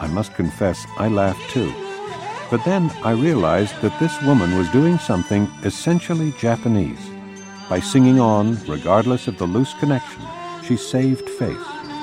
must confess I laughed too. But then I realized that this woman was doing something essentially Japanese. By singing on, regardless of the loose connection, she saved face.